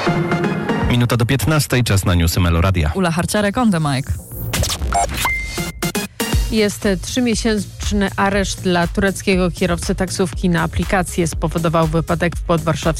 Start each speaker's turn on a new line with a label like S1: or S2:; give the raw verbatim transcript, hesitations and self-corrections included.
S1: Minuta do piętnastej, czas na newsy Meloradia.
S2: Ula Harciarek, on the mic.
S3: Jest trzymiesięczny areszt dla tureckiego kierowcy taksówki. Na aplikację spowodował wypadek w podwarszawskim